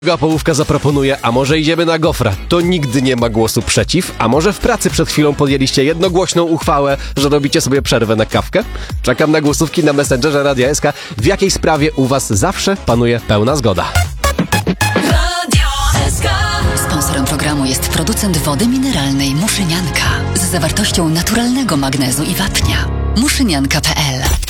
Druga połówka zaproponuje, a może idziemy na gofra? To nigdy nie ma głosu przeciw, a może w pracy przed chwilą podjęliście jednogłośną uchwałę, że robicie sobie przerwę na kawkę? Czekam na głosówki na Messengerze Radia SK. W jakiej sprawie u was zawsze panuje pełna zgoda? Radio SK. Sponsorem programu jest producent wody mineralnej Muszynianka z zawartością naturalnego magnezu i wapnia. Muszynianka.pl